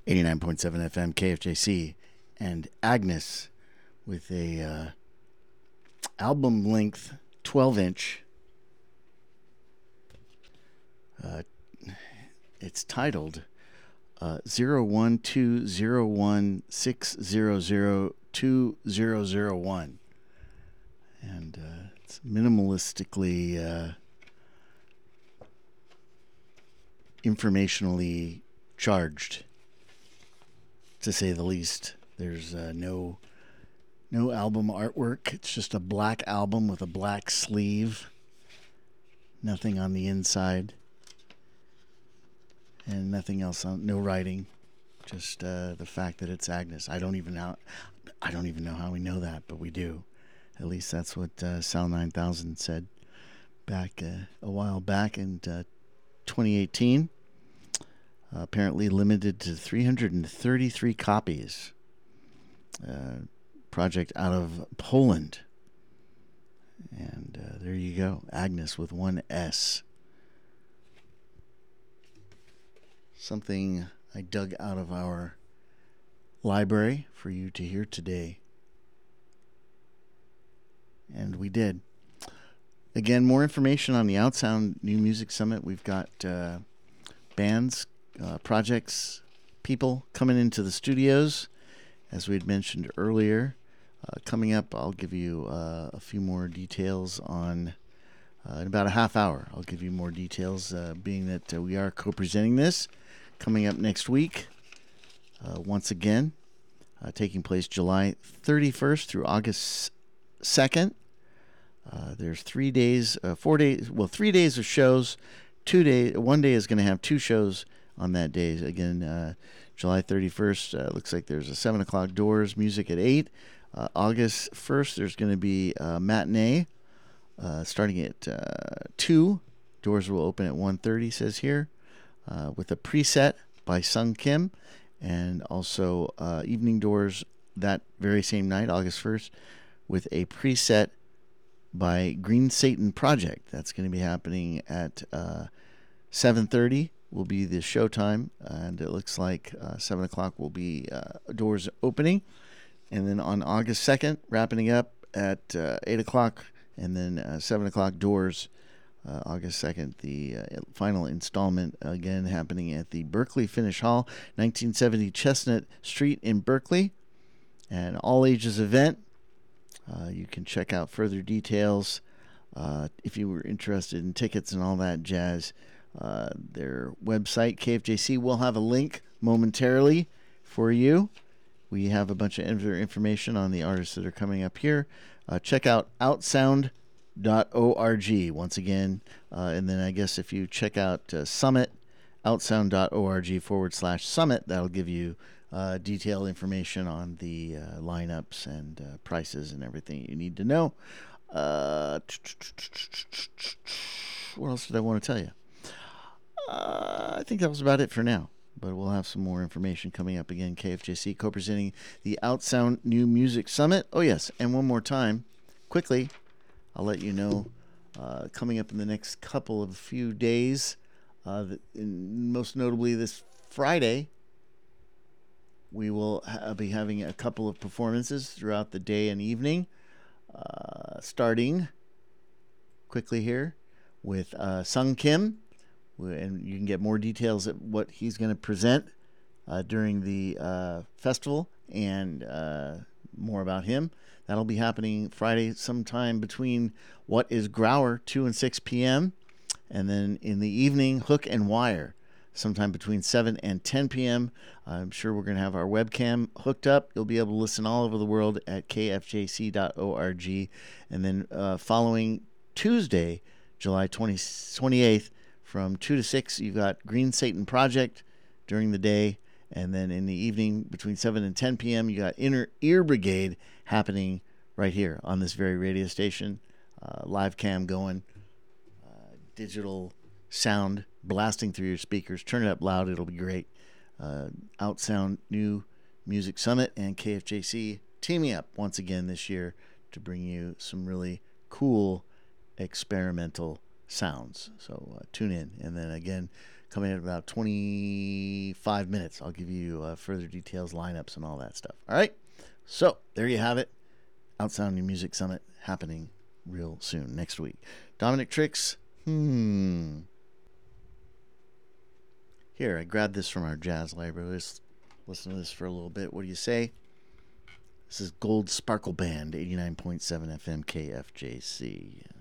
89.7 FM KFJC, and Agnes with a album length 12-inch. It's titled 0120160020001, and it's minimalistically informationally charged, to say the least. There's no album artwork. It's just a black album with a black sleeve, nothing on the inside, and nothing else on. No writing, just the fact that it's Agnes. I don't even know how we know that, but we do. At least that's what Sal 9000 said back a while back in 2018. Apparently limited to 333 copies. Project out of Poland. And there you go. Agnes with one S. Something I dug out of our library for you to hear today. And we did. Again, more information on the Outsound New Music Summit. We've got bands, projects, people coming into the studios, as we had mentioned earlier. Coming up, I'll give you a few more details on, in about a half hour, I'll give you more details, being that we are co-presenting this. Coming up next week, once again, taking place July 31st through August 2nd. There's 3 days, 4 days, 3 days of shows. 1 day is going to have two shows on that day. Again, July 31st, looks like there's a 7 o'clock doors, music at 8. August 1st, there's going to be a matinee starting at 2. Doors will open at 1:30, says here, with a preset by Sung Kim, and also evening doors that very same night, August 1st, with a preset by Green Satan Project. That's going to be happening at 7:30 will be the showtime, and it looks like 7 o'clock will be doors opening. And then on August 2nd, wrapping up at 8 o'clock, and then 7 o'clock doors, August 2nd, the final installment, again happening at the Berkeley Finish Hall, 1970 Chestnut Street in Berkeley, an all-ages event. You can check out further details if you were interested in tickets and all that jazz. Their website, KFJC, will have a link momentarily for you. We have a bunch of information on the artists that are coming up here. Check out outsound.org once again. And then I guess if you check out Summit, outsound.org/summit, that'll give you detailed information on the lineups and prices and everything you need to know. What else did I want to tell you? I think that was about it for now, but we'll have some more information coming up. Again, KFJC co-presenting the Outsound New Music Summit. Oh yes, and one more time, quickly, I'll let you know, coming up in the next few days, most notably this Friday, we will be having a couple of performances throughout the day and evening, starting quickly here with Sung Kim, and you can get more details at what he's going to present during the festival, and more about him. That'll be happening Friday sometime between what is Grauer, 2 and 6 p.m., and then in the evening, Hook and Wire, sometime between 7 and 10 p.m. I'm sure we're going to have our webcam hooked up. You'll be able to listen all over the world at kfjc.org. And then following Tuesday, July 28th, from 2 to 6, you've got Green Satan Project during the day. And then in the evening, between 7 and 10 p.m., you got Inner Ear Brigade happening right here on this very radio station. Live cam going, digital sound blasting through your speakers. Turn it up loud. It'll be great. Outsound New Music Summit and KFJC teaming up once again this year to bring you some really cool experimental sounds. So tune in. And then again, Coming in about 25 minutes. I'll give you further details, lineups, and all that stuff. All right? So, there you have it. Outsound New Music Summit happening real soon, next week. Dominic Tricks. Here, I grabbed this from our jazz library. Let's listen to this for a little bit. What do you say? This is Gold Sparkle Band, 89.7 FM KFJC.